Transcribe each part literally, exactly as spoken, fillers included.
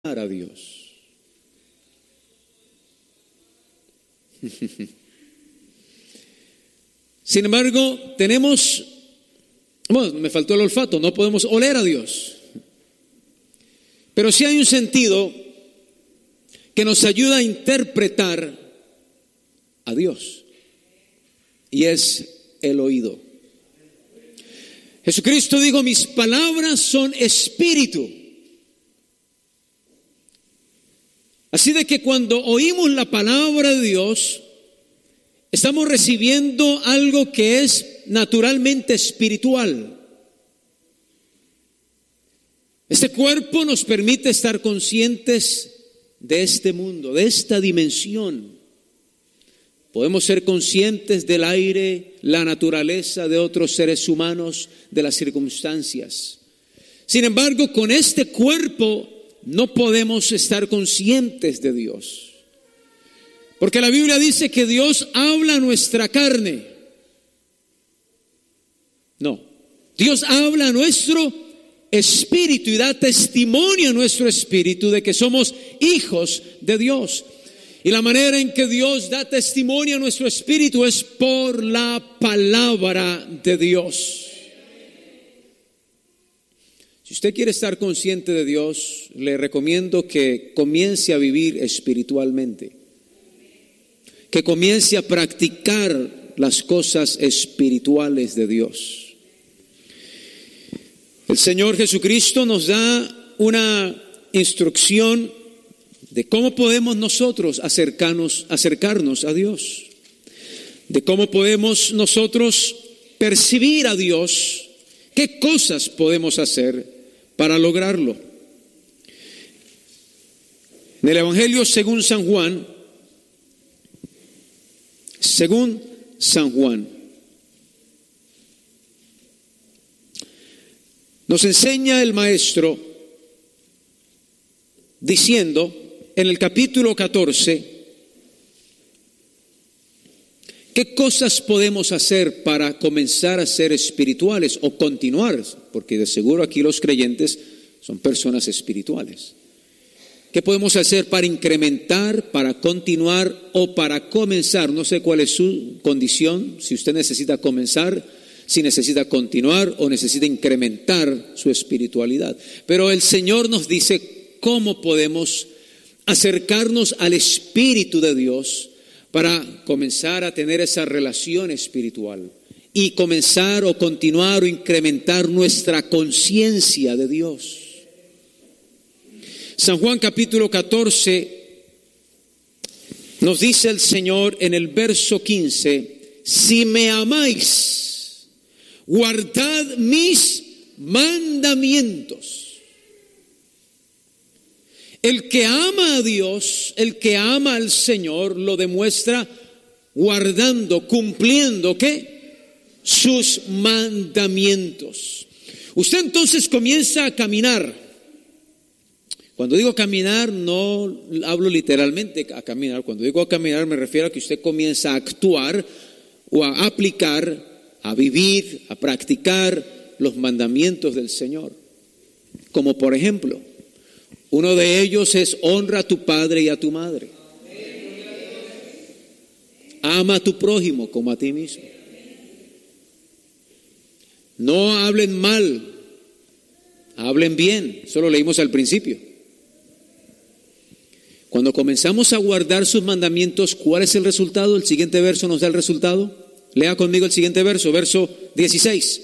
a Dios. Sin embargo, tenemos, bueno, me faltó el olfato, no podemos oler a Dios. Pero sí hay un sentido que nos ayuda a interpretar a Dios, y es el oído. Jesucristo dijo: mis palabras son espíritu. Así de que cuando oímos la palabra de Dios, estamos recibiendo algo que es naturalmente espiritual. Este cuerpo nos permite estar conscientes de este mundo, de esta dimensión. Podemos ser conscientes del aire, la naturaleza, de otros seres humanos, de las circunstancias. Sin embargo, con este cuerpo no podemos estar conscientes de Dios. Porque la Biblia dice que Dios habla a nuestra carne. No, Dios habla a nuestro espíritu y da testimonio a nuestro espíritu de que somos hijos de Dios. Y la manera en que Dios da testimonio a nuestro espíritu es por la palabra de Dios. Si usted quiere estar consciente de Dios, le recomiendo que comience a vivir espiritualmente, que comience a practicar las cosas espirituales de Dios. El Señor Jesucristo nos da una instrucción de cómo podemos nosotros acercarnos, acercarnos a Dios, de cómo podemos nosotros percibir a Dios, qué cosas podemos hacer para lograrlo. En el Evangelio según San Juan, según San Juan, nos enseña el maestro diciendo en el capítulo catorce, ¿qué cosas podemos hacer para comenzar a ser espirituales o continuar? Porque de seguro aquí los creyentes son personas espirituales. ¿Qué podemos hacer para incrementar, para continuar o para comenzar? No sé cuál es su condición, si usted necesita comenzar, si necesita continuar o necesita incrementar su espiritualidad. Pero el Señor nos dice cómo podemos acercarnos al Espíritu de Dios para comenzar a tener esa relación espiritual y comenzar o continuar o incrementar nuestra conciencia de Dios. San Juan capítulo catorce nos dice el Señor en el verso quince: si me amáis, guardad mis mandamientos. El que ama a Dios, el que ama al Señor, lo demuestra guardando, cumpliendo, ¿qué? Sus mandamientos. Usted entonces comienza a caminar. Cuando digo caminar, no hablo literalmente a caminar. Cuando digo a caminar, me refiero a que usted comienza a actuar o a aplicar, a vivir, a practicar los mandamientos del Señor. Como por ejemplo, uno de ellos es: honra a tu padre y a tu madre. Ama a tu prójimo como a ti mismo. No hablen mal, hablen bien. Eso lo leímos al principio. Cuando comenzamos a guardar sus mandamientos, ¿cuál es el resultado? El siguiente verso nos da el resultado. Lea conmigo el siguiente verso, verso dieciséis.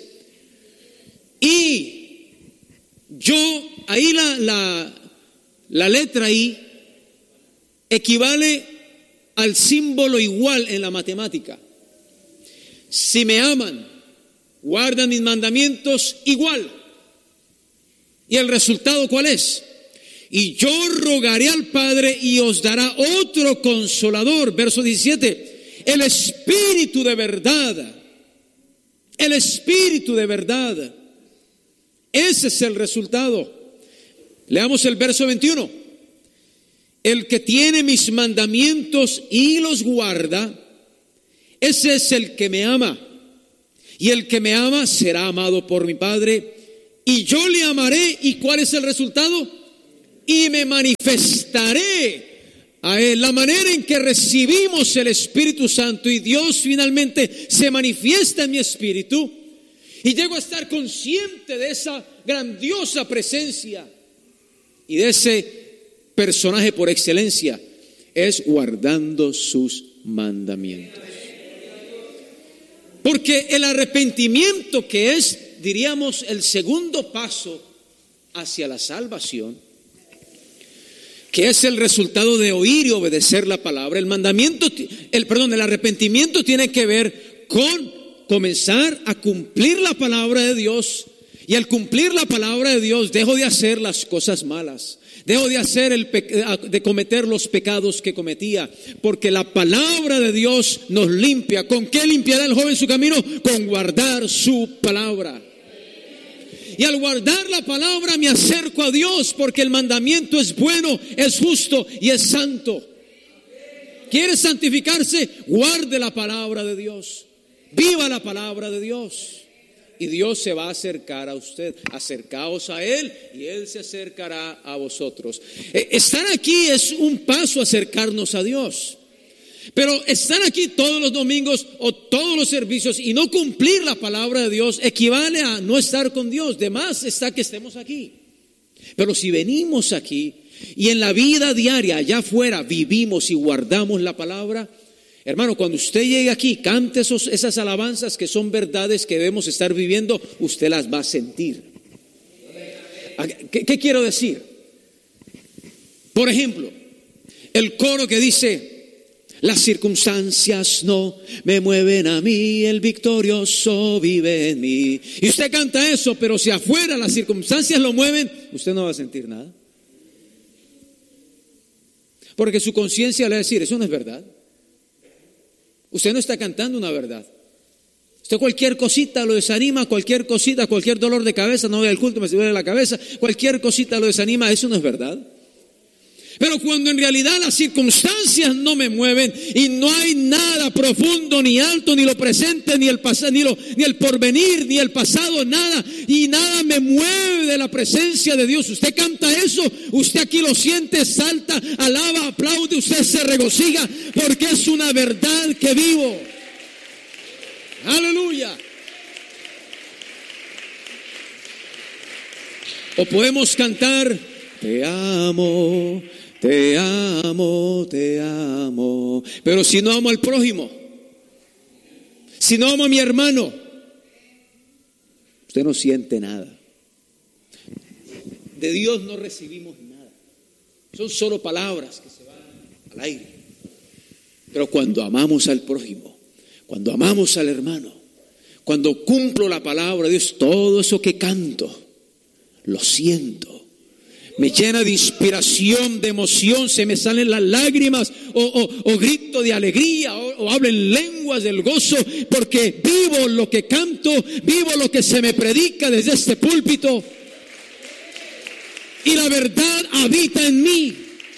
Y yo, ahí la... la La letra I equivale al símbolo igual en la matemática. Si me aman, guardan mis mandamientos, igual. ¿Y el resultado cuál es? Y yo rogaré al Padre y os dará otro consolador. Verso diecisiete. El Espíritu de verdad. El Espíritu de verdad. Ese es el resultado. Leamos el verso veintiuno. El que tiene mis mandamientos y los guarda, ese es el que me ama. Y el que me ama será amado por mi Padre, y yo le amaré. ¿Y cuál es el resultado? y me manifestaré a Él. La manera en que recibimos el Espíritu Santo y Dios finalmente se manifiesta en mi espíritu y llego a estar consciente de esa grandiosa presencia y de ese personaje por excelencia, es guardando sus mandamientos. Porque el arrepentimiento, que es, diríamos, el segundo paso hacia la salvación, que es el resultado de oír y obedecer la palabra, el mandamiento, el perdón, el arrepentimiento tiene que ver con comenzar a cumplir la palabra de Dios, y al cumplir la palabra de Dios dejo de hacer las cosas malas. Dejo de hacer el pe- de cometer los pecados que cometía, porque la palabra de Dios nos limpia. ¿Con qué limpiará el joven su camino? Con guardar su palabra. Y al guardar la palabra me acerco a Dios, porque el mandamiento es bueno, es justo y es santo. ¿Quiere santificarse? Guarde la palabra de Dios. Viva la palabra de Dios. Y Dios se va a acercar a usted. Acercaos a Él y Él se acercará a vosotros. Estar aquí es un paso a acercarnos a Dios. Pero estar aquí todos los domingos o todos los servicios y no cumplir la palabra de Dios equivale a no estar con Dios. De más está que estemos aquí. Pero si venimos aquí y en la vida diaria allá afuera vivimos y guardamos la palabra, hermano, cuando usted llegue aquí, cante esos, esas alabanzas que son verdades que debemos estar viviendo, usted las va a sentir. ¿Qué, qué quiero decir? Por ejemplo, el coro que dice: las circunstancias no me mueven a mí, el victorioso vive en mí. Y usted canta eso, pero si afuera las circunstancias lo mueven, usted no va a sentir nada. Porque su conciencia le va a decir: eso no es verdad. Usted no está cantando una verdad. Usted cualquier cosita lo desanima, cualquier cosita, cualquier dolor de cabeza, no voy al culto, me duele la cabeza, cualquier cosita lo desanima, eso no es verdad. Pero cuando en realidad las circunstancias no me mueven y no hay nada profundo, ni alto, ni lo presente, ni el pasado, ni, lo, ni el porvenir, ni el pasado, nada, y nada me mueve de la presencia de Dios. Usted canta eso, usted aquí lo siente, salta, alaba, aplaude, usted se regocija, porque es una verdad que vivo. Aleluya. O podemos cantar: te amo, te amo, te amo. Pero si no amo al prójimo, si no amo a mi hermano, usted no siente nada. De Dios no recibimos nada. Son solo palabras que se van al aire. Pero cuando amamos al prójimo, cuando amamos al hermano, cuando cumplo la palabra de Dios, todo eso que canto, lo siento. Me llena de inspiración, de emoción, se me salen las lágrimas, o, o, o grito de alegría, o, o hablo en lenguas del gozo, porque vivo lo que canto, vivo lo que se me predica desde este púlpito, y la verdad habita en mí.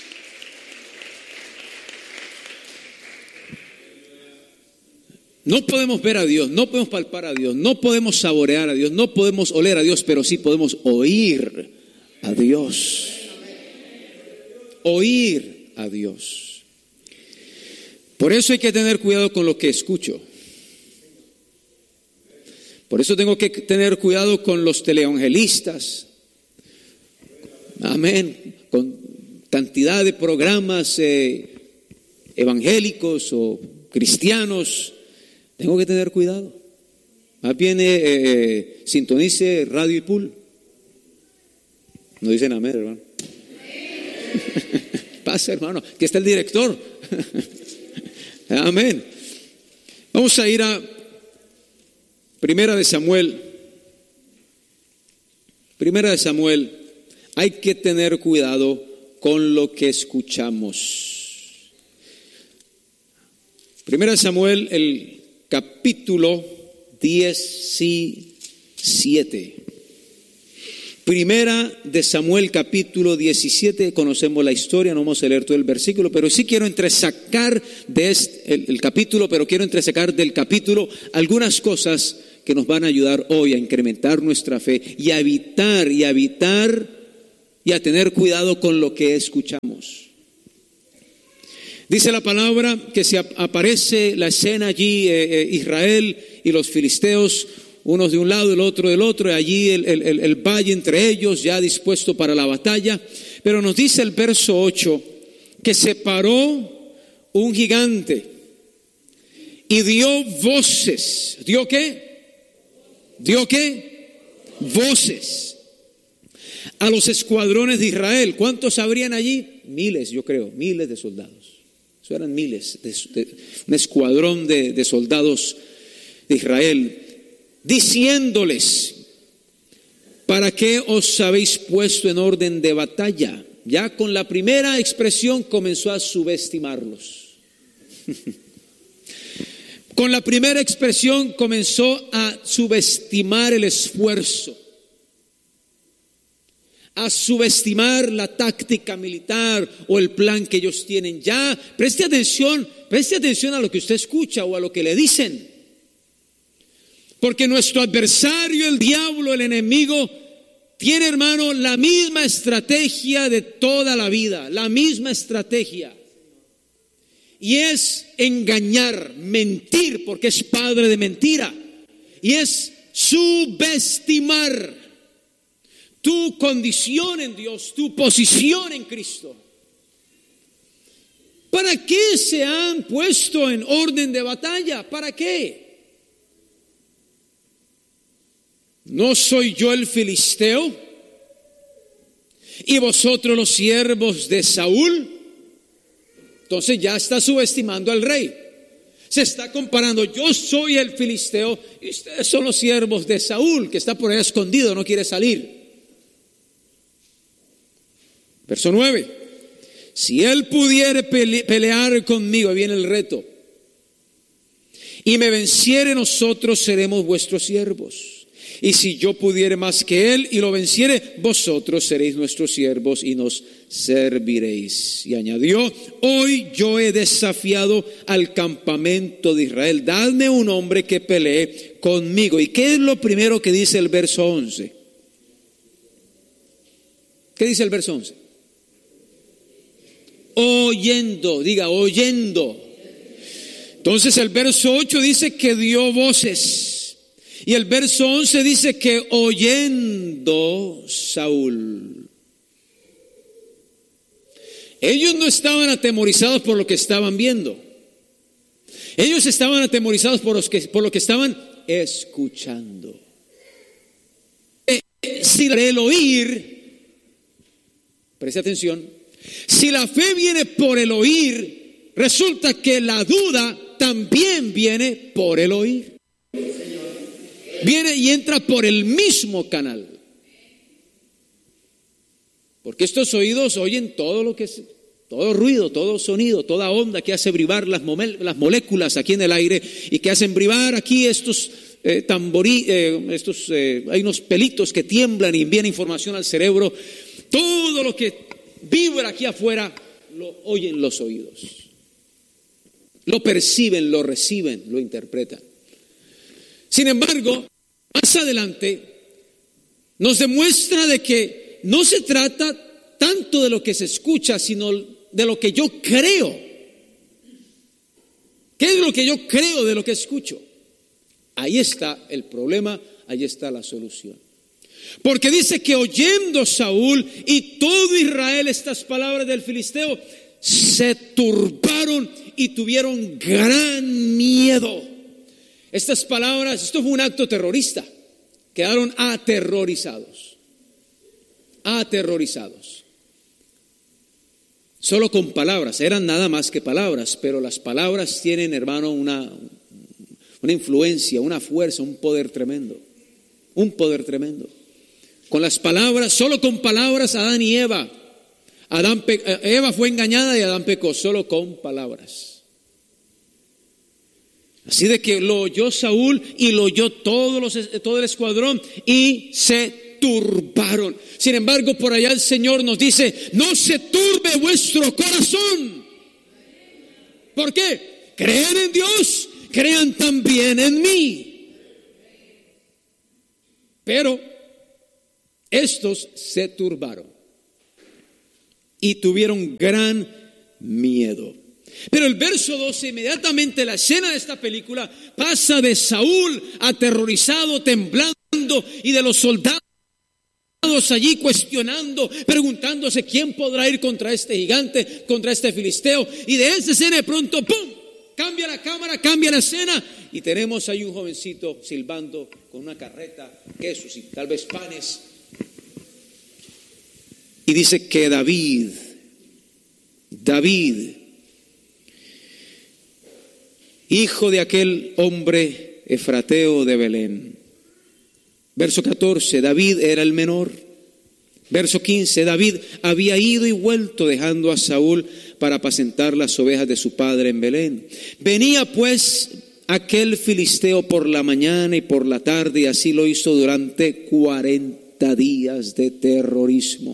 No podemos ver a Dios, no podemos palpar a Dios, no podemos saborear a Dios, no podemos oler a Dios, pero sí podemos oír a Dios. Oír a Dios. Por eso hay que tener cuidado con lo que escucho. Por eso tengo que tener cuidado con los teleevangelistas. Amén. Con cantidad de programas eh, evangélicos o cristianos. Tengo que tener cuidado. Más bien eh, eh, sintonice Radio y Pool. No dicen amén, hermano. Pasa, hermano, que está el director. Amén. Vamos a ir a Primera de Samuel. Primera de Samuel. Hay que tener cuidado con lo que escuchamos. Primera de Samuel, el capítulo diecisiete. Primera de Samuel, capítulo diecisiete, conocemos la historia, no vamos a leer todo el versículo, pero sí quiero entresacar de este, el, el capítulo, pero quiero entresacar del capítulo algunas cosas que nos van a ayudar hoy a incrementar nuestra fe y a evitar, y a evitar y a tener cuidado con lo que escuchamos. Dice la palabra que se aparece la escena allí, eh, eh, Israel y los filisteos, unos de un lado, el otro del otro, y allí el, el, el valle entre ellos, ya dispuesto para la batalla. Pero nos dice el verso ocho, que se paró un gigante y dio voces. ¿Dio qué? ¿Dio qué? Voces a los escuadrones de Israel. ¿Cuántos habrían allí? Miles, yo creo, miles de soldados. Eso eran miles, de, de, un escuadrón de, de soldados de Israel, diciéndoles: ¿para qué os habéis puesto en orden de batalla? Ya con la primera expresión comenzó a subestimarlos. Con la primera expresión comenzó a subestimar el esfuerzo, a subestimar la táctica militar o el plan que ellos tienen. Ya, preste atención, preste atención a lo que usted escucha o a lo que le dicen. Porque nuestro adversario, el diablo, el enemigo, tiene, hermano, la misma estrategia de toda la vida, la misma estrategia. Y es engañar, mentir, porque es padre de mentira. Y es subestimar tu condición en Dios, tu posición en Cristo. ¿Para qué se han puesto en orden de batalla? ¿Para qué? ¿No soy yo el filisteo y vosotros los siervos de Saúl? Entonces ya está subestimando al rey. Se está comparando: yo soy el filisteo y ustedes son los siervos de Saúl, que está por ahí escondido, no quiere salir. Verso nueve: si él pudiere pele- pelear conmigo, viene el reto, y me venciere, nosotros seremos vuestros siervos. Y si yo pudiere más que él y lo venciere, vosotros seréis nuestros siervos y nos serviréis. Y añadió: hoy yo he desafiado al campamento de Israel, dadme un hombre que pelee conmigo. ¿Y qué es lo primero que dice el verso once? ¿Qué dice el verso once? Oyendo, diga oyendo. Entonces el verso ocho dice que dio voces. Y el verso once dice que oyendo Saúl. Ellos no estaban atemorizados por lo que estaban viendo. Ellos estaban atemorizados por, los que, por lo que estaban escuchando. Eh, si el oír, preste atención, si la fe viene por el oír, resulta que la duda también viene por el oír. Viene y entra por el mismo canal. Porque estos oídos oyen todo lo que es, todo ruido, todo sonido, toda onda que hace vibrar las, momel, las moléculas aquí en el aire y que hacen vibrar aquí estos eh, tamborí, eh, estos, eh, hay unos pelitos que tiemblan y envían información al cerebro. Todo lo que vibra aquí afuera lo oyen los oídos. Lo perciben, lo reciben, lo interpretan. Sin embargo, más adelante nos demuestra de que no se trata tanto de lo que se escucha, sino de lo que yo creo. ¿Qué es lo que yo creo de lo que escucho? Ahí está el problema, ahí está la solución. Porque dice que oyendo Saúl y todo Israel estas palabras del filisteo, se turbaron y tuvieron gran miedo. Estas palabras, esto fue un acto terrorista. Quedaron aterrorizados. Aterrorizados. Solo con palabras, eran nada más que palabras, pero las palabras tienen, hermano, una, una influencia, una fuerza, un poder tremendo. Un poder tremendo. Con las palabras, solo con palabras, Adán y Eva. Adán, Eva fue engañada y Adán pecó, solo con palabras. Así de que lo oyó Saúl y lo oyó todos los, todo el escuadrón y se turbaron. Sin embargo, por allá el Señor nos dice: no se turbe vuestro corazón. ¿Por qué? Crean en Dios, crean también en mí. Pero estos se turbaron. y tuvieron gran miedo. Pero el verso doce, inmediatamente la escena de esta película pasa de Saúl aterrorizado, temblando, y de los soldados allí cuestionando, preguntándose quién podrá ir contra este gigante, contra este filisteo. Y de esa escena de pronto, ¡pum!, cambia la cámara, cambia la escena, y tenemos ahí un jovencito silbando con una carreta, quesos y tal vez panes. Y dice que David, David, hijo de aquel hombre efrateo de Belén. Verso catorce, David era el menor. Verso quince, David había ido y vuelto dejando a Saúl para apacentar las ovejas de su padre en Belén. Venía pues aquel filisteo por la mañana y por la tarde, y así lo hizo durante cuarenta días de terrorismo.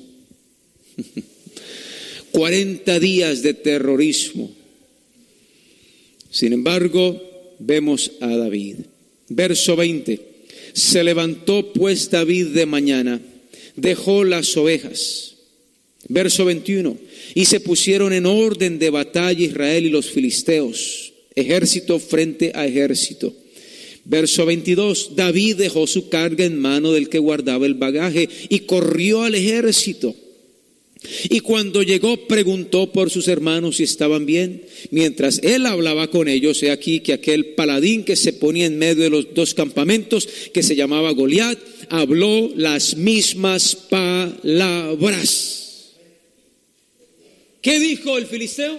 cuarenta días de terrorismo. Sin embargo, vemos a David. Verso veinte. Se levantó pues David de mañana, dejó las ovejas. Verso veintiuno. Y se pusieron en orden de batalla Israel y los filisteos, ejército frente a ejército. Verso veintidós. David dejó su carga en mano del que guardaba el bagaje y corrió al ejército. Y cuando llegó, preguntó por sus hermanos si estaban bien. Mientras él hablaba con ellos, he aquí que aquel paladín que se ponía en medio de los dos campamentos, que se llamaba Goliat, habló las mismas palabras. ¿Qué dijo el filisteo?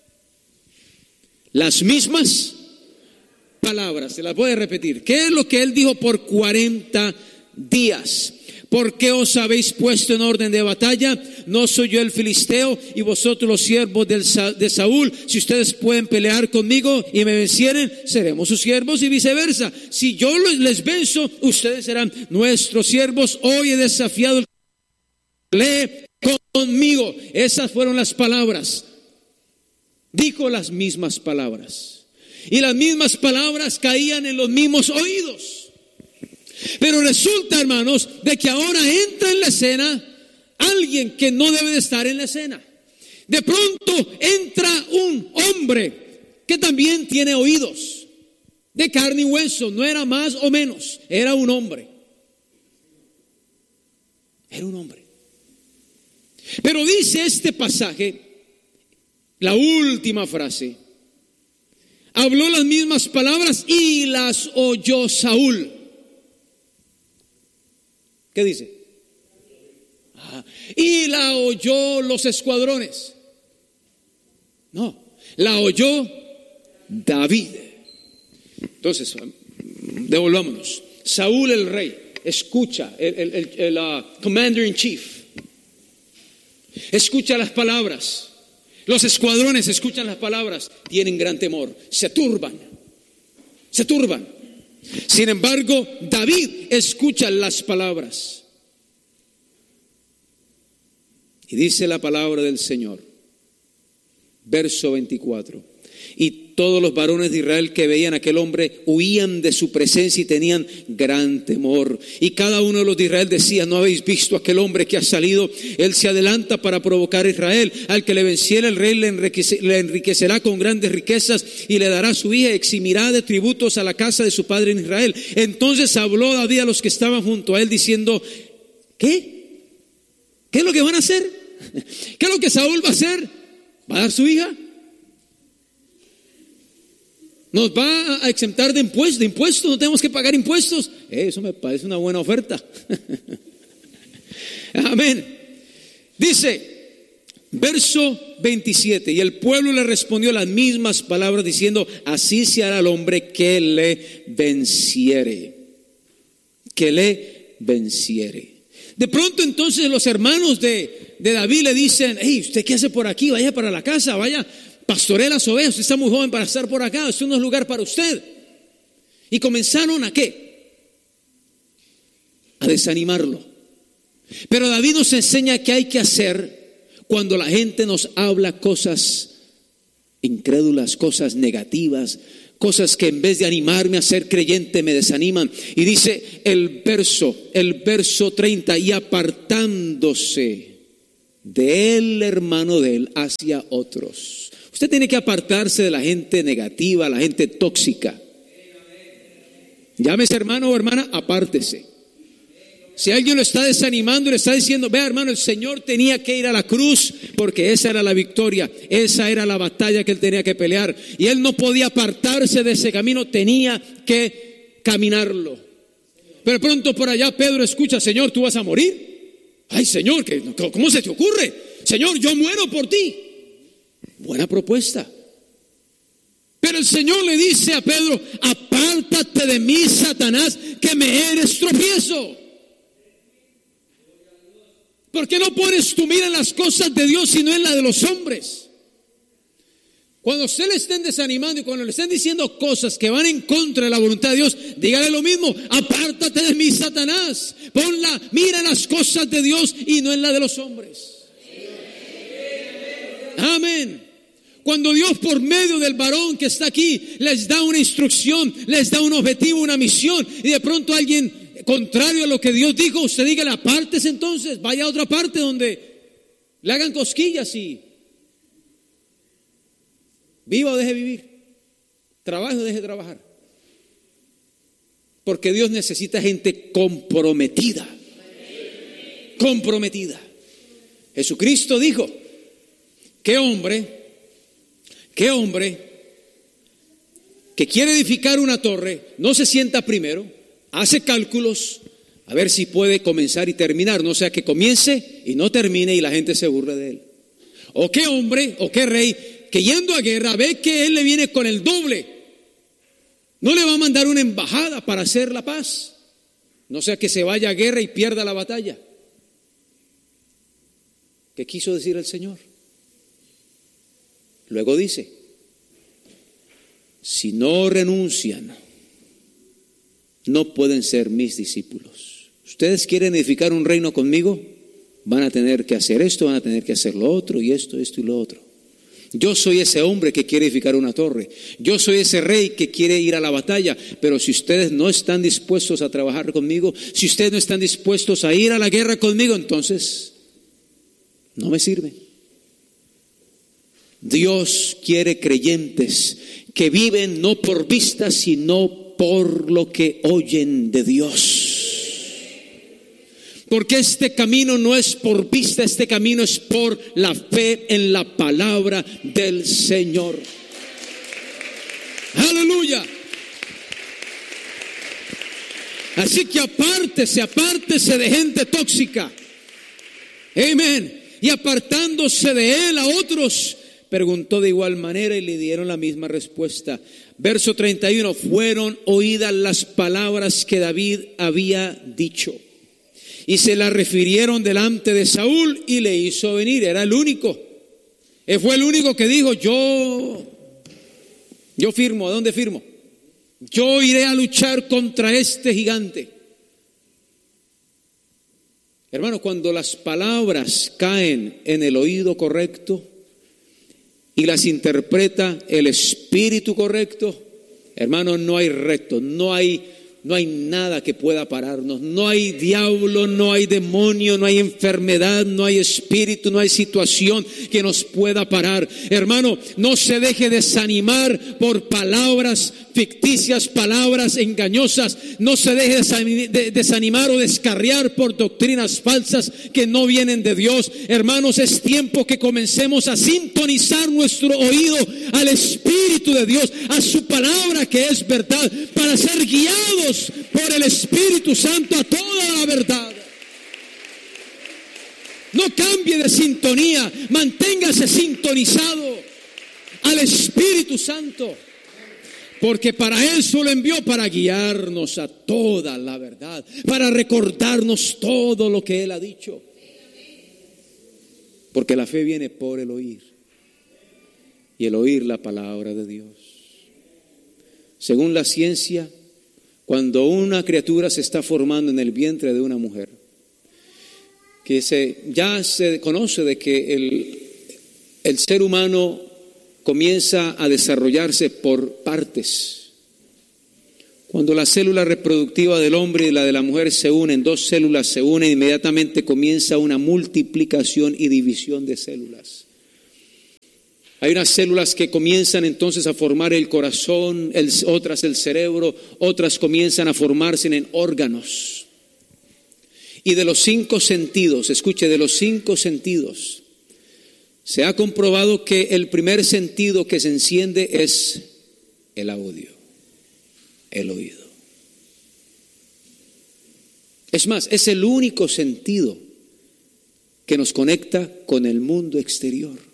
Las mismas palabras. Se las voy a repetir. ¿Qué es lo que él dijo por cuarenta días? ¿Por qué os habéis puesto en orden de batalla? ¿No soy yo el filisteo y vosotros los siervos de Saúl? Si ustedes pueden pelear conmigo y me vencieren, seremos sus siervos, y viceversa. Si yo les venzo, ustedes serán nuestros siervos. Hoy he desafiado el lee conmigo. Esas fueron las palabras. Dijo las mismas palabras. Y las mismas palabras caían en los mismos oídos. Pero resulta, hermanos, de que ahora entra en la escena alguien que no debe de estar en la escena. De pronto entra un hombre que también tiene oídos, de carne y hueso, no era más o menos, era un hombre. Era un hombre. Pero dice este pasaje, la última frase, habló las mismas palabras y las oyó Saúl. ¿Qué dice? Ah, y la oyó los escuadrones. No, la oyó David. Entonces, devolvámonos. Saúl el rey, escucha, el, el, el, el uh, commander in chief, escucha las palabras. Los escuadrones escuchan las palabras, tienen gran temor, se turban, se turban. Sin embargo, David escucha las palabras. Y dice la palabra del Señor, verso veinticuatro. Y todos los varones de Israel que veían a aquel hombre huían de su presencia y tenían gran temor. Y cada uno de los de Israel decía: ¿no habéis visto a aquel hombre que ha salido? Él se adelanta para provocar a Israel. Al que le venciera el rey le, enriquece, le enriquecerá con grandes riquezas y le dará a su hija, eximirá de tributos a la casa de su padre en Israel. Entonces habló David a los que estaban junto a él diciendo: ¿qué? ¿Qué es lo que van a hacer? ¿Qué es lo que Saúl va a hacer? ¿Va a dar su hija? ¿Nos va a exentar de impuestos? ¿De impuestos? ¿No tenemos que pagar impuestos? Eso me parece una buena oferta. Amén. Dice, verso veintisiete, y el pueblo le respondió las mismas palabras diciendo: así se hará al hombre que le venciere. Que le venciere. De pronto entonces los hermanos de, de David le dicen: hey, ¿usted qué hace por aquí? Vaya para la casa, vaya, pastoree las ovejas, usted está muy joven para estar por acá, esto no es lugar para usted. Y comenzaron a ¿qué? A desanimarlo. Pero David nos enseña qué hay que hacer cuando la gente nos habla cosas incrédulas, cosas negativas, cosas que en vez de animarme a ser creyente me desaniman. Y dice el verso, el verso treinta, y apartándose del hermano de él hacia otros. Usted tiene que apartarse de la gente negativa, la gente tóxica. Llámese hermano o hermana, apártese. Si alguien lo está desanimando y le está diciendo, vea hermano, el Señor tenía que ir a la cruz porque esa era la victoria, esa era la batalla que él tenía que pelear y él no podía apartarse de ese camino, tenía que caminarlo. Pero pronto por allá Pedro escucha, Señor, ¿tú vas a morir? Ay Señor, ¿cómo se te ocurre? Señor, yo muero por ti. Buena propuesta. Pero el Señor le dice a Pedro, apártate de mí, Satanás, que me eres tropiezo. ¿Por qué no pones tu mira en las cosas de Dios sino en la de los hombres? Cuando usted le estén desanimando y cuando le estén diciendo cosas que van en contra de la voluntad de Dios, dígale lo mismo, apártate de mí, Satanás. Pon la mira en las cosas de Dios y no en la de los hombres. Amén. Cuando Dios por medio del varón que está aquí les da una instrucción, les da un objetivo, una misión, y de pronto alguien contrario a lo que Dios dijo, usted dígale, apártese entonces, vaya a otra parte donde le hagan cosquillas y viva o deje vivir, trabaje o deje trabajar. Porque Dios necesita gente comprometida, comprometida. Jesucristo dijo, ¿qué hombre, qué hombre que quiere edificar una torre no se sienta primero, hace cálculos, a ver si puede comenzar y terminar, no sea que comience y no termine y la gente se burle de él? ¿O qué hombre, o qué rey que yendo a guerra ve que él le viene con el doble, no le va a mandar una embajada para hacer la paz, no sea que se vaya a guerra y pierda la batalla? ¿Qué quiso decir el Señor? Luego dice, si no renuncian, no pueden ser mis discípulos. ¿Ustedes quieren edificar un reino conmigo? Van a tener que hacer esto, van a tener que hacer lo otro, y esto, esto y lo otro. Yo soy ese hombre que quiere edificar una torre. Yo soy ese rey que quiere ir a la batalla. Pero si ustedes no están dispuestos a trabajar conmigo, si ustedes no están dispuestos a ir a la guerra conmigo, entonces no me sirve. Dios quiere creyentes que viven no por vista, sino por lo que oyen de Dios. Porque este camino no es por vista, este camino es por la fe en la palabra del Señor. Aleluya. Así que apártese, apártese de gente tóxica. Amén. Y apartándose de él a otros, preguntó de igual manera y le dieron la misma respuesta. Verso treinta y uno, fueron oídas las palabras que David había dicho. Y se la refirieron delante de Saúl y le hizo venir. Era el único. Él fue el único que dijo, yo, yo firmo. ¿A dónde firmo? Yo iré a luchar contra este gigante. Hermano, cuando las palabras caen en el oído correcto y las interpreta el espíritu correcto, hermano, no hay reto, no hay No hay nada que pueda pararnos. No hay diablo, no hay demonio, no hay enfermedad, no hay espíritu, no hay situación que nos pueda parar. Hermano, no se deje desanimar por palabras ficticias, palabras engañosas. No se deje desanimar o descarriar por doctrinas falsas que no vienen de Dios. Hermanos, es tiempo que comencemos a sintonizar nuestro oído al Espíritu de Dios, a su palabra que es verdad, para ser guiados por el Espíritu Santo a toda la verdad. No cambie de sintonía, manténgase sintonizado al Espíritu Santo, porque para eso lo envió, para guiarnos a toda la verdad, para recordarnos todo lo que Él ha dicho. Porque la fe viene por el oír, y el oír la palabra de Dios. Según la ciencia, cuando una criatura se está formando en el vientre de una mujer, que se, ya se conoce de que el, el ser humano comienza a desarrollarse por partes. Cuando la célula reproductiva del hombre y la de la mujer se unen, dos células se unen, inmediatamente comienza una multiplicación y división de células. Hay unas células que comienzan entonces a formar el corazón, el, otras el cerebro, otras comienzan a formarse en órganos. Y de los cinco sentidos, escuche, de los cinco sentidos, se ha comprobado que el primer sentido que se enciende es el audio, el oído. Es más, es el único sentido que nos conecta con el mundo exterior.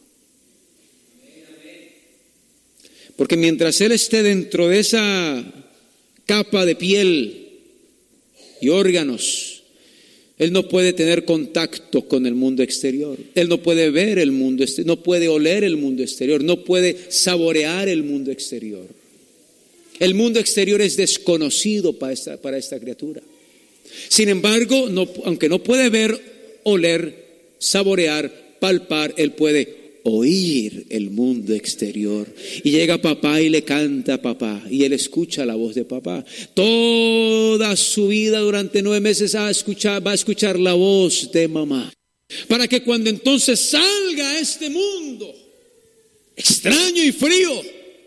Porque mientras él esté dentro de esa capa de piel y órganos, él no puede tener contacto con el mundo exterior. Él no puede ver el mundo exterior, no puede oler el mundo exterior, no puede saborear el mundo exterior. El mundo exterior es desconocido para esta, para esta criatura. Sin embargo, no, aunque no puede ver, oler, saborear, palpar, él puede oír el mundo exterior. Y llega papá y le canta a papá, y él escucha la voz de papá. Toda su vida durante nueve meses va a escuchar, va a escuchar la voz de mamá, para que cuando entonces salga a este mundo extraño y frío,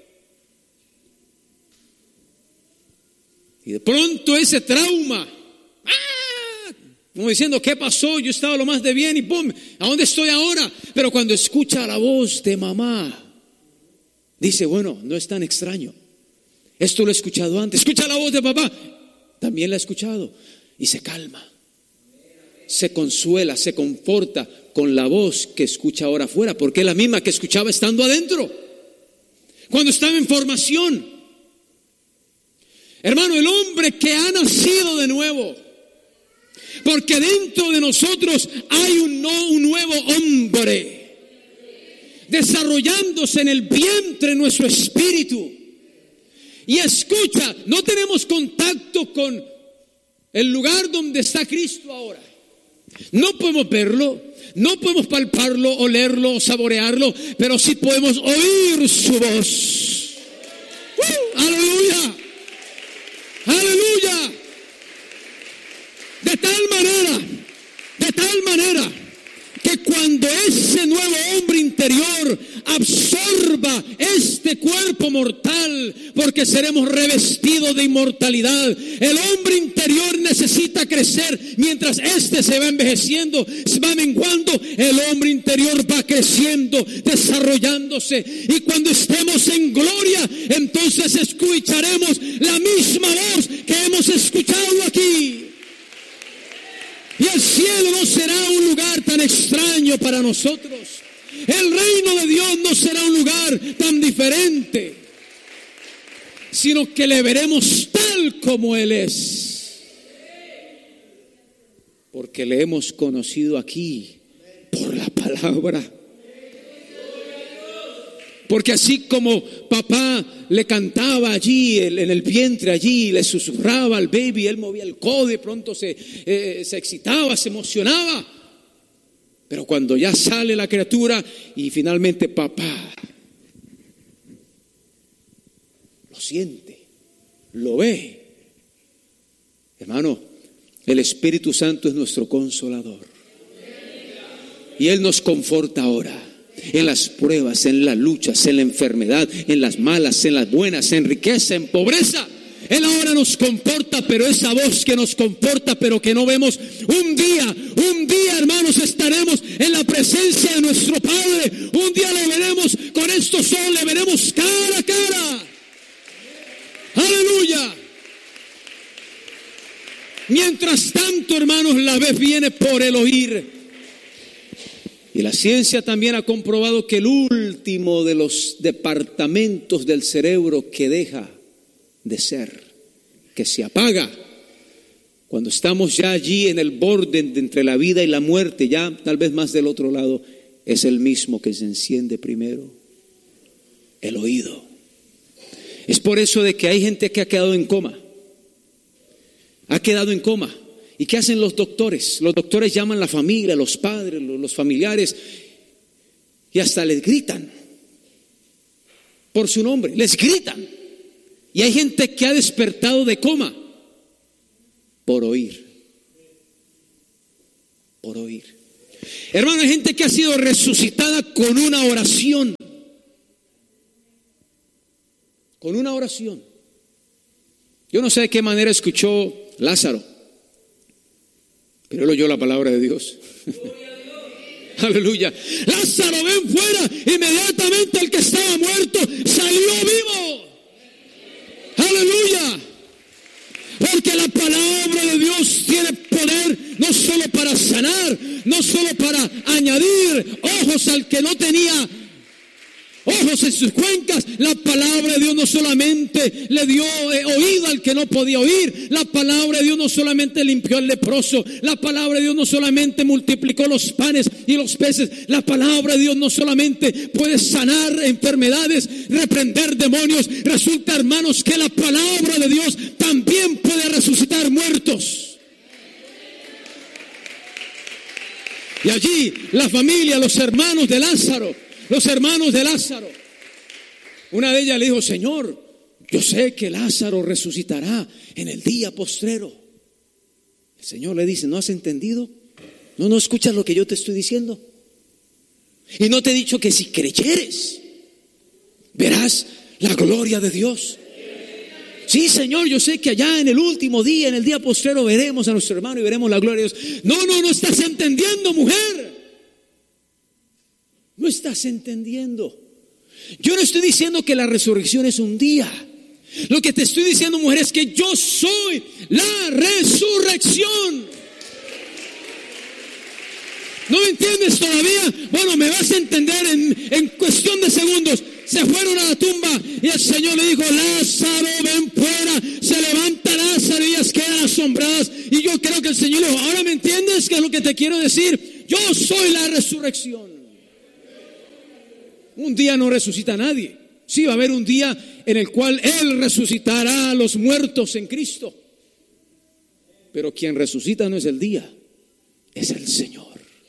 y de pronto ese trauma, ¡ah!, como diciendo, ¿qué pasó? Yo estaba lo más de bien y ¡pum! ¿A dónde estoy ahora? Pero cuando escucha la voz de mamá, dice, bueno, no es tan extraño. Esto lo he escuchado antes. Escucha la voz de papá, también la he escuchado. Y se calma, se consuela, se conforta con la voz que escucha ahora afuera, porque es la misma que escuchaba estando adentro, cuando estaba en formación. Hermano, el hombre que ha nacido de nuevo, porque dentro de nosotros hay un, no, un nuevo hombre desarrollándose en el vientre de nuestro espíritu. Y escucha, no tenemos contacto con el lugar donde está Cristo ahora. No podemos verlo, no podemos palparlo, olerlo o saborearlo, pero sí podemos oír su voz. ¡Uh! ¡Aleluya! ¡Aleluya! De tal manera, de tal manera que cuando ese nuevo hombre interior absorba este cuerpo mortal, porque seremos revestidos de inmortalidad, el hombre interior necesita crecer. Mientras este se va envejeciendo, se va menguando, el hombre interior va creciendo, desarrollándose, y cuando estemos en gloria, entonces escucharemos la misma voz que hemos escuchado aquí. Y el cielo no será un lugar tan extraño para nosotros. El reino de Dios no será un lugar tan diferente, sino que le veremos tal como Él es, porque le hemos conocido aquí por la palabra. Porque así como papá le cantaba allí, en el vientre allí, le susurraba al baby, él movía el codo, de pronto se, eh, se excitaba, se emocionaba. Pero cuando ya sale la criatura y finalmente papá lo siente, lo ve. Hermano, el Espíritu Santo es nuestro consolador. Y Él nos conforta ahora. En las pruebas, en las luchas, en la enfermedad, en las malas, en las buenas, en riqueza, en pobreza. Él ahora nos conforta, pero esa voz que nos conforta, pero que no vemos, un día, un día, hermanos, estaremos en la presencia de nuestro Padre. Un día le veremos con estos ojos, le veremos cara a cara. Aleluya. Mientras tanto, hermanos, la vez viene por el oír. Y la ciencia también ha comprobado que el último de los departamentos del cerebro que deja de ser, que se apaga, cuando estamos ya allí en el borde de entre la vida y la muerte, ya tal vez más del otro lado, es el mismo que se enciende primero, el oído. Es por eso de que hay gente que ha quedado en coma, ha quedado en coma. ¿Y qué hacen los doctores? Los doctores llaman a la familia, los padres, los familiares, y hasta les gritan por su nombre, les gritan. Y hay gente que ha despertado de coma por oír. Por oír. Hermano, hay gente que ha sido resucitada con una oración. Con una oración. Yo no sé de qué manera escuchó Lázaro, pero él oyó la palabra de Dios. Aleluya. Lázaro, ven fuera. Inmediatamente el que estaba muerto salió vivo. Aleluya. Porque la palabra de Dios tiene poder no solo para sanar, no solo para añadir ojos al que no tenía ojos en sus cuencas. La palabra de Dios no solamente le dio eh, oído al que no podía oír. La palabra de Dios no solamente limpió al leproso. La palabra de Dios no solamente multiplicó los panes y los peces. La palabra de Dios no solamente puede sanar enfermedades, reprender demonios. Resulta, hermanos, que la palabra de Dios también puede resucitar muertos. Y allí la familia, los hermanos de Lázaro, Los hermanos de Lázaro, una de ellas le dijo: Señor, yo sé que Lázaro resucitará en el día postrero. El Señor le dice: ¿no has entendido? ¿No, no escuchas lo que yo te estoy diciendo? Y no te he dicho que si creyeres, verás la gloria de Dios. Sí, Señor, yo sé que allá en el último día, en el día postrero, veremos a nuestro hermano y veremos la gloria de Dios. No, no, no estás entendiendo, mujer. No estás entendiendo. Yo no estoy diciendo que la resurrección es un día. Lo que te estoy diciendo, mujer, es que yo soy la resurrección. ¿No me entiendes todavía? Bueno, me vas a entender en, en cuestión de segundos. Se fueron a la tumba y el Señor le dijo: Lázaro, ven fuera. Se levanta Lázaro y ellas quedan asombradas. Y yo creo que el Señor le dijo: ¿ahora me entiendes qué es lo que te quiero decir? Yo soy la resurrección. Un día no resucita a nadie. Sí, va a haber un día en el cual Él resucitará a los muertos en Cristo. Pero quien resucita no es el día, es el Señor.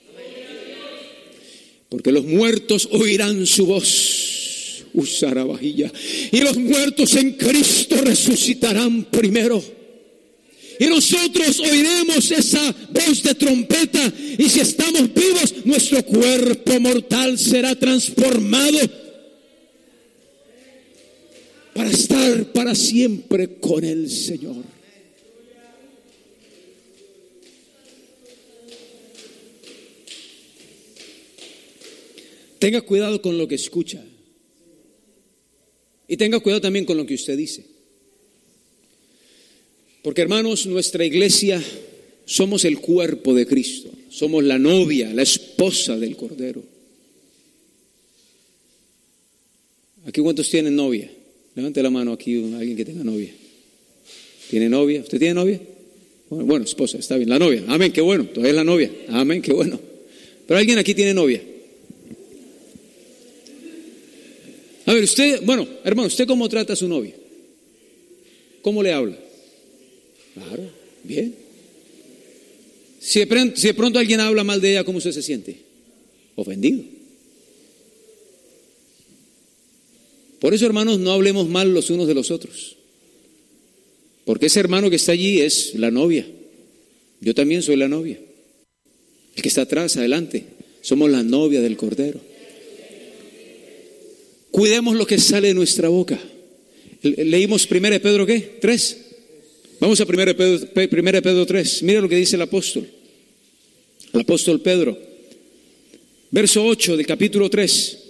Porque los muertos oirán su voz. Usarabajilla. Y los muertos en Cristo resucitarán primero. Y nosotros oiremos esa voz de trompeta. Y si estamos vivos, nuestro cuerpo mortal será transformado para estar para siempre con el Señor. Tenga cuidado con lo que escucha. Y tenga cuidado también con lo que usted dice. Porque, hermanos, nuestra iglesia somos el cuerpo de Cristo. Somos la novia, la esposa del Cordero. ¿Aquí cuántos tienen novia? Levante la mano aquí, alguien que tenga novia. ¿Tiene novia? ¿Usted tiene novia? Bueno, bueno, esposa, está bien. La novia. Amén, qué bueno. Todavía es la novia. Amén, qué bueno. Pero alguien aquí tiene novia. A ver, usted, bueno, hermano, ¿usted cómo trata a su novia? ¿Cómo le habla? Claro, bien. Si de, pronto, si de pronto alguien habla mal de ella, ¿cómo usted se siente? Ofendido. Por eso, hermanos, no hablemos mal los unos de los otros. Porque ese hermano que está allí es la novia. Yo también soy la novia. El que está atrás, adelante, somos la novia del Cordero. Cuidemos lo que sale de nuestra boca. Leímos primera de Pedro, ¿qué? ¿Tres? Vamos a primera de Pedro tres. Mira lo que dice el apóstol. El apóstol Pedro. Verso ocho del capítulo tres.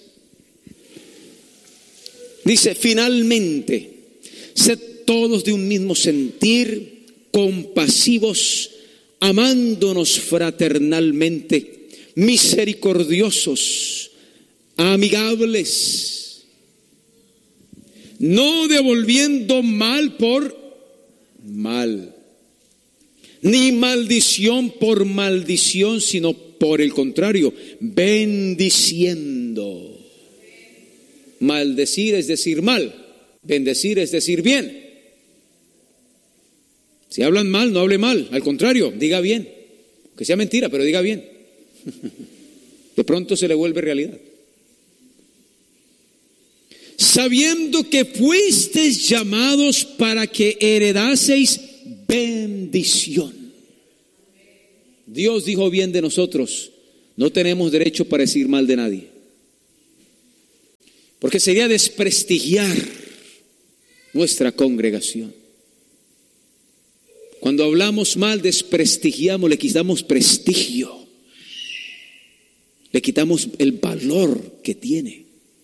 Dice: finalmente, sed todos de un mismo sentir, compasivos, amándonos fraternalmente, misericordiosos, amigables, no devolviendo mal por mal, ni maldición por maldición, sino por el contrario, bendiciendo. Maldecir es decir mal, bendecir es decir bien. Si hablan mal, no hable mal, al contrario, diga bien. Que sea mentira, pero diga bien. De pronto se le vuelve realidad. sabiendo que fuisteis llamados para que heredaseis bendición. Dios dijo bien de nosotros. No tenemos derecho para decir mal de nadie, porque sería desprestigiar nuestra congregación. Cuando hablamos mal, desprestigiamos, le quitamos prestigio, le quitamos el valor que tiene.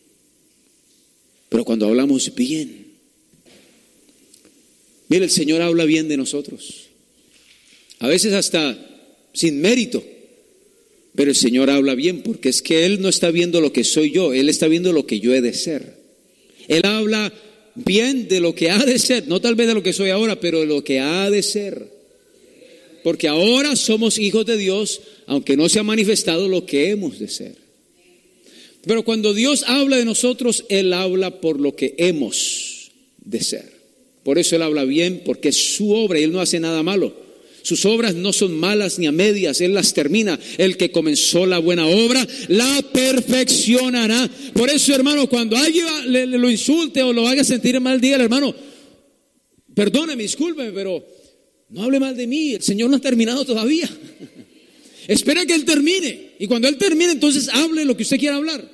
Pero cuando hablamos bien, mire, el Señor habla bien de nosotros, a veces hasta sin mérito, pero el Señor habla bien, porque es que Él no está viendo lo que soy yo, Él está viendo lo que yo he de ser. Él habla bien de lo que ha de ser, no tal vez de lo que soy ahora, pero de lo que ha de ser. Porque ahora somos hijos de Dios, aunque no se ha manifestado lo que hemos de ser. Pero cuando Dios habla de nosotros, Él habla por lo que hemos de ser. Por eso Él habla bien, porque es su obra y Él no hace nada malo. Sus obras no son malas ni a medias, Él las termina. El que comenzó la buena obra, la perfeccionará. Por eso, hermano, cuando alguien le, le lo insulte o lo haga sentir mal, dígale, hermano, perdóneme, discúlpeme, pero no hable mal de mí, el Señor no ha terminado todavía. Espera que Él termine, y cuando Él termine, entonces hable lo que usted quiera hablar.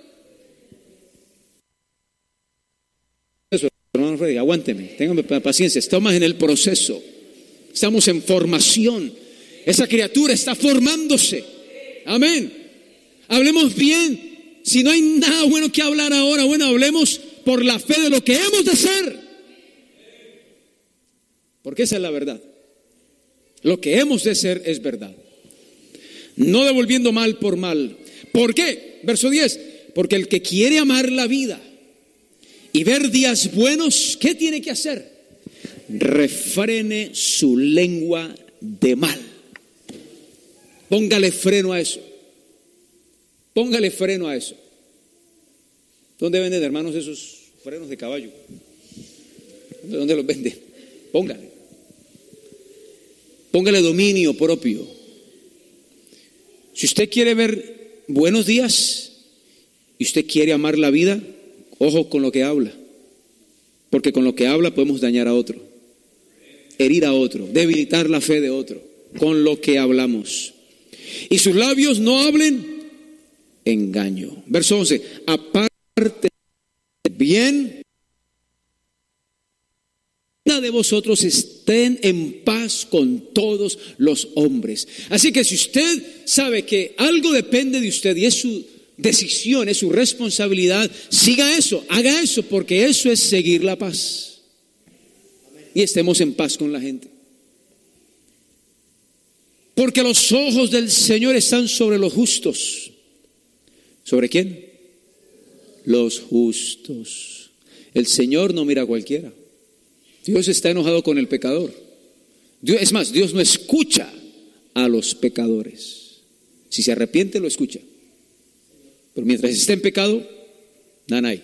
Eso, hermano Freddy, aguánteme, téngame paciencia, estamos en el proceso. Estamos en formación. Esa criatura está formándose. Amén. Hablemos bien. Si no hay nada bueno que hablar ahora, bueno, hablemos por la fe de lo que hemos de hacer. Porque esa es la verdad. Lo que hemos de ser es verdad. No devolviendo mal por mal. ¿Por qué? Verso diez. Porque el que quiere amar la vida y ver días buenos, ¿qué tiene que hacer? Refrene su lengua de mal. Póngale freno a eso. Póngale freno a eso. ¿Dónde venden, hermanos, esos frenos de caballo? ¿Dónde los venden? Póngale. Póngale dominio propio. Si usted quiere ver buenos días y usted quiere amar la vida, ojo con lo que habla. Porque con lo que habla podemos dañar a otro, herir a otro, debilitar la fe de otro, con lo que hablamos. Y sus labios no hablen engaño. Verso once, aparte bien de vosotros, estén en paz con todos los hombres. Así que si usted sabe que algo depende de usted y es su decisión, es su responsabilidad, siga eso, haga eso, porque eso es seguir la paz. Y estemos en paz con la gente. Porque los ojos del Señor están sobre los justos. ¿Sobre quién? Los justos. El Señor no mira a cualquiera. Dios está enojado con el pecador. Dios, es más, Dios no escucha a los pecadores. Si se arrepiente, lo escucha. Pero mientras esté en pecado, nanay,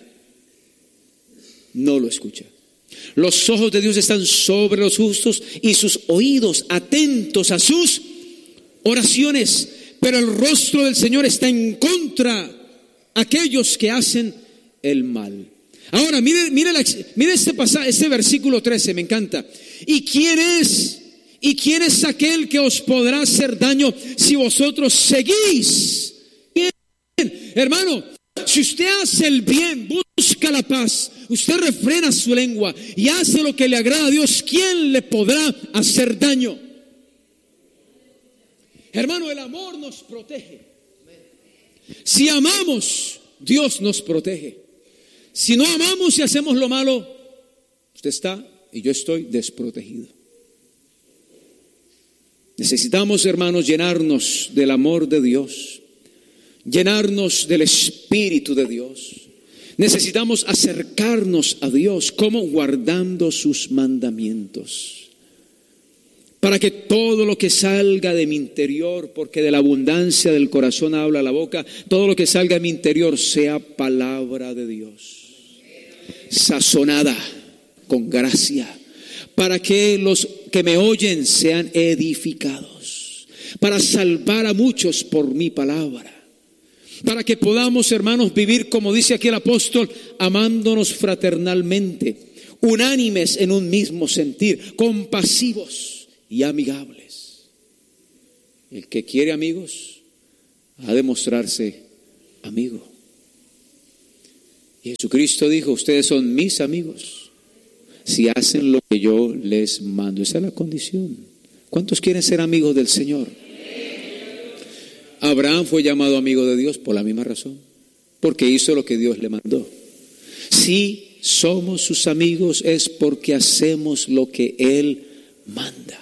no lo escucha. Los ojos de Dios están sobre los justos y sus oídos atentos a sus oraciones. Pero el rostro del Señor está en contra de aquellos que hacen el mal. Ahora, mire, mire, la, mire este pasaje, este versículo trece, me encanta. ¿Y quién es? ¿Y quién es aquel que os podrá hacer daño si vosotros seguís? Bien, hermano, si usted hace el bien, busca la paz, usted refrena su lengua y hace lo que le agrada a Dios, ¿quién le podrá hacer daño? Hermano, el amor nos protege. Si amamos, Dios nos protege. Si no amamos y hacemos lo malo, usted está y yo estoy desprotegido. Necesitamos, hermanos, llenarnos del amor de Dios, llenarnos del Espíritu de Dios. Necesitamos acercarnos a Dios, como guardando sus mandamientos, para que todo lo que salga de mi interior, porque de la abundancia del corazón habla la boca, todo lo que salga de mi interior sea palabra de Dios, sazonada con gracia, para que los que me oyen sean edificados, para salvar a muchos por mi palabra, para que podamos, hermanos, vivir, como dice aquí el apóstol, amándonos fraternalmente, unánimes en un mismo sentir, compasivos y amigables. El que quiere amigos ha de mostrarse amigo. Y Jesucristo dijo: ustedes son mis amigos si hacen lo que yo les mando. Esa es la condición. ¿Cuántos quieren ser amigos del Señor? Abraham fue llamado amigo de Dios por la misma razón, porque hizo lo que Dios le mandó. Si somos sus amigos es porque hacemos lo que Él manda.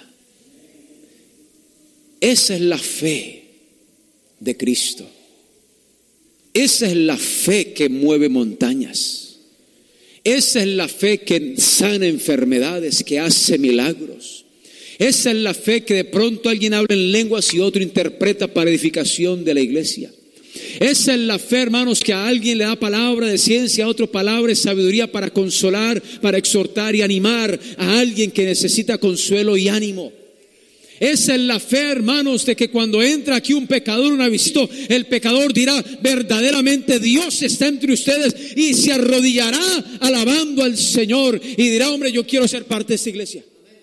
Esa es la fe de Cristo. Esa es la fe que mueve montañas. Esa es la fe que sana enfermedades, que hace milagros. Esa es la fe que de pronto alguien habla en lenguas y otro interpreta para edificación de la iglesia. Esa es la fe, hermanos, que a alguien le da palabra de ciencia, a otro palabra de sabiduría para consolar, para exhortar y animar a alguien que necesita consuelo y ánimo. Esa es la fe, hermanos, de que cuando entra aquí un pecador, una visita, el pecador dirá: verdaderamente Dios está entre ustedes, y se arrodillará alabando al Señor y dirá: hombre, yo quiero ser parte de esta iglesia.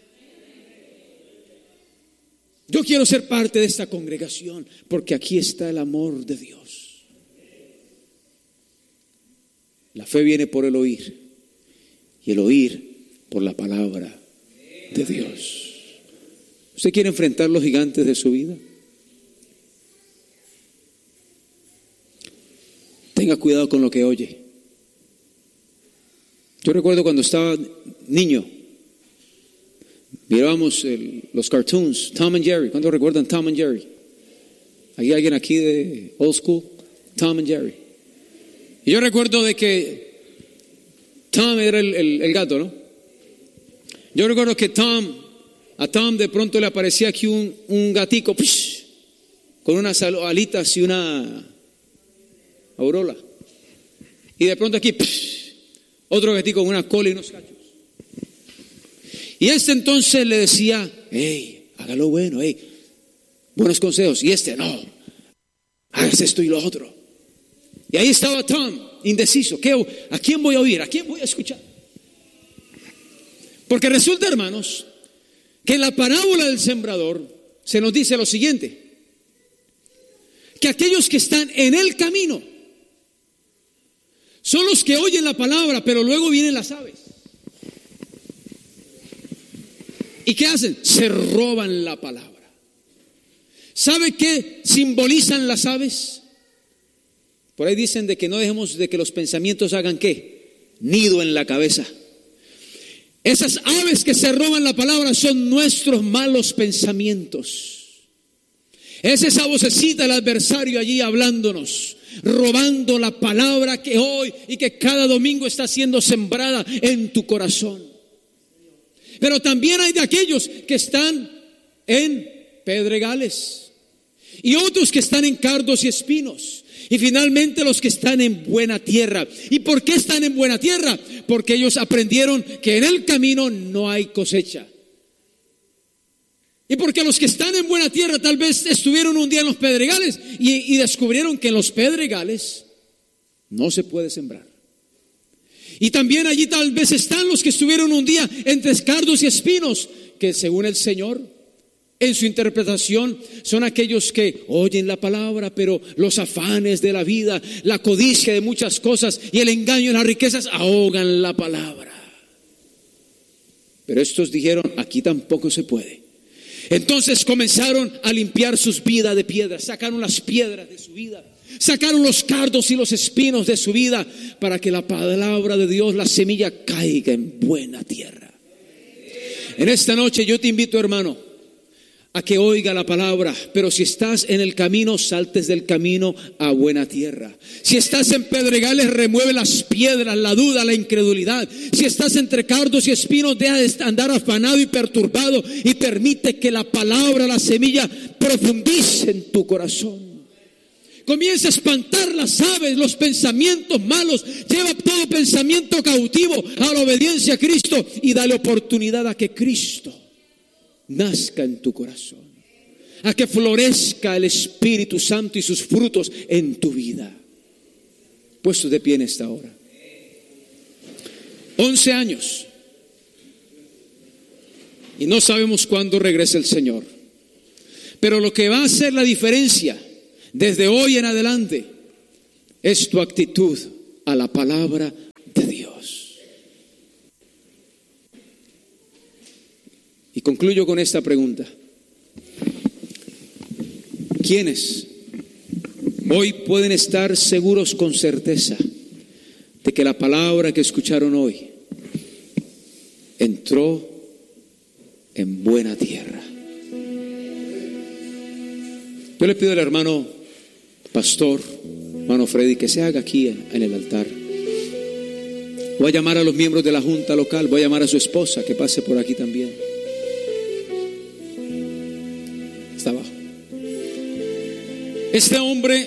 Yo quiero ser parte de esta congregación, porque aquí está el amor de Dios. La fe viene por el oír, y el oír por la palabra de Dios. ¿Usted quiere enfrentar los gigantes de su vida? Tenga cuidado con lo que oye. Yo recuerdo cuando estaba niño, mirábamos el, los cartoons, Tom and Jerry. ¿Cuántos recuerdan Tom and Jerry? ¿Hay alguien aquí de old school? Tom and Jerry. Y yo recuerdo de que Tom era el, el, el gato, ¿no? Yo recuerdo que Tom, a Tom de pronto le aparecía aquí un, un gatico, psh, con unas alitas y una aureola. Y de pronto aquí, psh, otro gatico con una cola y unos cachos. Y este entonces le decía: hey, hágalo bueno, hey, buenos consejos. Y este: no, hagas esto y lo otro. Y ahí estaba Tom, indeciso. ¿Qué, ¿A quién voy a oír? ¿A quién voy a escuchar? Porque resulta, hermanos, que en la parábola del sembrador se nos dice lo siguiente: que aquellos que están en el camino son los que oyen la palabra, pero luego vienen las aves. ¿Y qué hacen? Se roban la palabra. ¿Sabe qué simbolizan las aves? Por ahí dicen de que no dejemos de que los pensamientos hagan ¿qué? Nido en la cabeza. Esas aves que se roban la palabra son nuestros malos pensamientos. Es esa vocecita del adversario allí hablándonos, robando la palabra que hoy y que cada domingo está siendo sembrada en tu corazón. Pero también hay de aquellos que están en pedregales y otros que están en cardos y espinos, y finalmente los que están en buena tierra. ¿Y por qué están en buena tierra? Porque ellos aprendieron que en el camino no hay cosecha. Y porque los que están en buena tierra tal vez estuvieron un día en los pedregales y, y descubrieron que en los pedregales no se puede sembrar. Y también allí tal vez están los que estuvieron un día entre cardos y espinos, que según el Señor, en su interpretación, son aquellos que oyen la palabra, pero los afanes de la vida, la codicia de muchas cosas y el engaño de las riquezas ahogan la palabra. Pero estos dijeron: aquí tampoco se puede. Entonces comenzaron a limpiar sus vidas de piedras, sacaron las piedras de su vida, sacaron los cardos y los espinos de su vida, para que la palabra de Dios, la semilla, caiga en buena tierra. En esta noche yo te invito, hermano, a que oiga la palabra, pero si estás en el camino, saltes del camino a buena tierra. Si estás en pedregales, remueve las piedras, la duda, la incredulidad. Si estás entre cardos y espinos, deja de andar afanado y perturbado y permite que la palabra, la semilla, profundice en tu corazón. Comienza a espantar las aves, los pensamientos malos. Lleva todo pensamiento cautivo a la obediencia a Cristo y dale oportunidad a que Cristo nazca en tu corazón, a que florezca el Espíritu Santo y sus frutos en tu vida. Puestos de pie en esta hora. Once años. Y no sabemos cuándo regrese el Señor. Pero lo que va a hacer la diferencia desde hoy en adelante es tu actitud a la palabra de Dios. Y concluyo con esta pregunta. ¿Quiénes hoy pueden estar seguros con certeza de que la palabra que escucharon hoy entró en buena tierra? Yo le pido al hermano pastor, hermano Freddy, que se haga aquí en el altar. Voy a llamar a los miembros de la junta local, voy a llamar a su esposa que pase por aquí también. Está abajo. Este hombre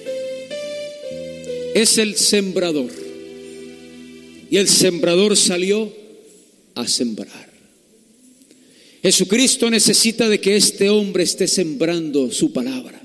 es el sembrador, y el sembrador salió a sembrar. Jesucristo necesita de que este hombre esté sembrando su palabra.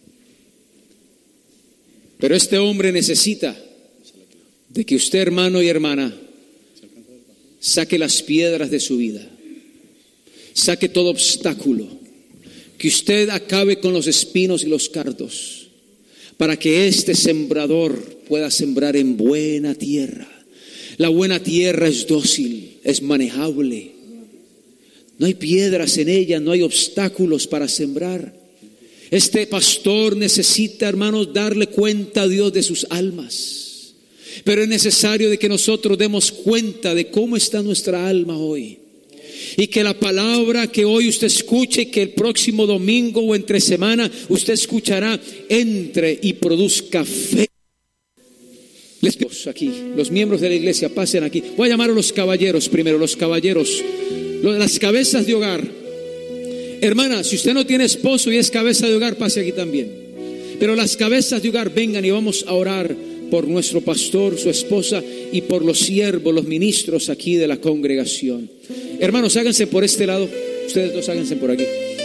Pero este hombre necesita de que usted, hermano y hermana, saque las piedras de su vida, saque todo obstáculo, que usted acabe con los espinos y los cardos, para que este sembrador pueda sembrar en buena tierra. La buena tierra es dócil, es manejable. No hay piedras en ella, no hay obstáculos para sembrar. Este pastor necesita, hermanos, darle cuenta a Dios de sus almas. Pero es necesario de que nosotros demos cuenta de cómo está nuestra alma hoy. Y que la palabra que hoy usted escuche, que el próximo domingo o entre semana usted escuchará, entre y produzca fe. Les pido aquí, los miembros de la iglesia pasen aquí. Voy a llamar a los caballeros primero, los caballeros, las cabezas de hogar. Hermana, si usted no tiene esposo y es cabeza de hogar, pase aquí también. Pero las cabezas de hogar, vengan y vamos a orar por nuestro pastor, su esposa y por los siervos, los ministros aquí de la congregación. Hermanos, háganse por este lado. Ustedes dos háganse por aquí.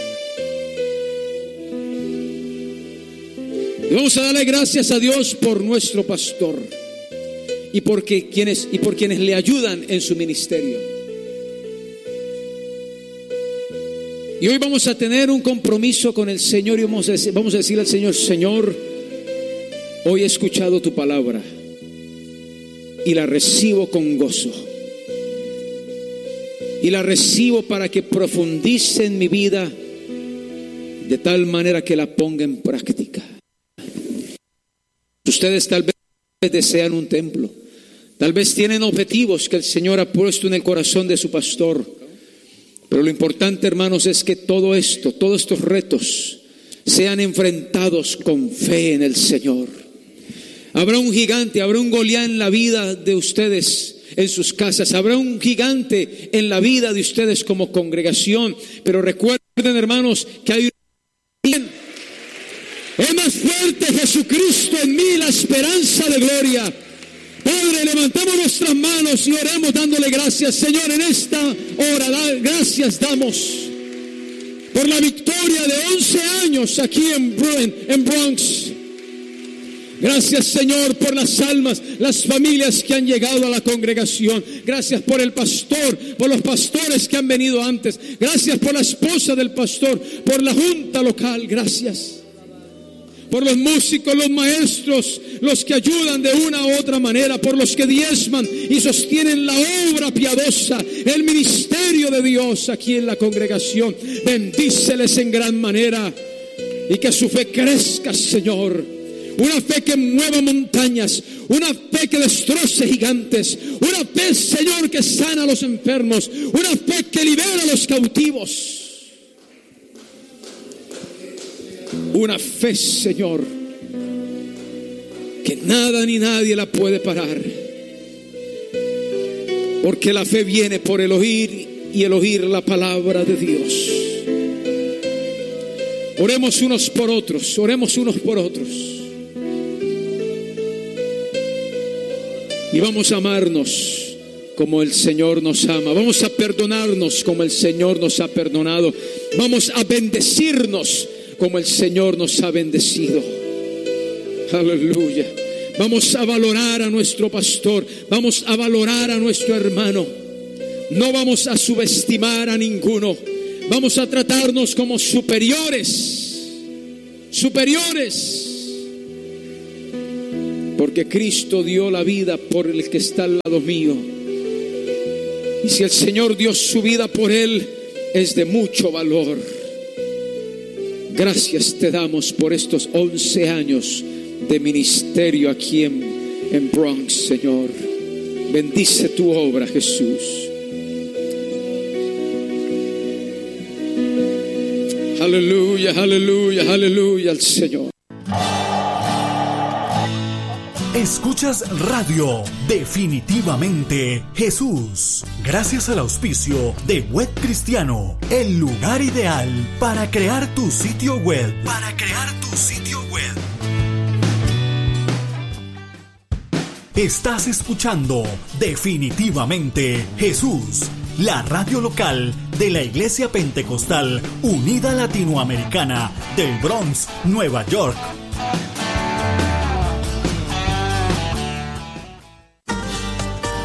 Y vamos a darle gracias a Dios por nuestro pastor y, porque quienes, y por quienes le ayudan en su ministerio. Y hoy vamos a tener un compromiso con el Señor y vamos a, decir, vamos a decirle al Señor: Señor, hoy he escuchado tu palabra y la recibo con gozo. Y la recibo para que profundice en mi vida de tal manera que la ponga en práctica. Ustedes tal vez desean un templo, tal vez tienen objetivos que el Señor ha puesto en el corazón de su pastor. Pero lo importante, hermanos, es que todo esto, todos estos retos sean enfrentados con fe en el Señor. Habrá un gigante, habrá un Goliat en la vida de ustedes, en sus casas. Habrá un gigante en la vida de ustedes como congregación. Pero recuerden, hermanos, que hay un... Es más fuerte Jesucristo en mí, la esperanza de gloria. Padre, levantamos nuestras manos y oremos dándole gracias. Señor, en esta hora, da, gracias damos por la victoria de once años aquí en, en Bronx. Gracias, Señor, por las almas, las familias que han llegado a la congregación. Gracias por el pastor, por los pastores que han venido antes. Gracias por la esposa del pastor, por la junta local. Gracias por los músicos, los maestros, los que ayudan de una u otra manera, por los que diezman y sostienen la obra piadosa, el ministerio de Dios aquí en la congregación. Bendíceles en gran manera y que su fe crezca, Señor. Una fe que mueva montañas, una fe que destroce gigantes, una fe, Señor, que sana a los enfermos, una fe que libera a los cautivos. Una fe, Señor, que nada ni nadie la puede parar. Porque la fe viene por el oír y el oír la palabra de Dios. Oremos unos por otros, oremos unos por otros. Y vamos a amarnos como el Señor nos ama. Vamos a perdonarnos como el Señor nos ha perdonado. Vamos a bendecirnos como el Señor nos ha bendecido. Aleluya. Vamos a valorar a nuestro pastor, vamos a valorar a nuestro hermano. No vamos a subestimar a ninguno. Vamos a tratarnos como superiores, superiores. Porque Cristo dio la vida por el que está al lado mío. Y si el Señor dio su vida por él, es de mucho valor. Gracias te damos por estos once años de ministerio aquí en, en Bronx, Señor. Bendice tu obra, Jesús. Aleluya, aleluya, aleluya al Señor. Escuchas Radio Definitivamente Jesús, gracias al auspicio de Web Cristiano, el lugar ideal para crear tu sitio web. Para crear tu sitio web. Estás escuchando Definitivamente Jesús, la radio local de la Iglesia Pentecostal Unida Latinoamericana del Bronx, Nueva York.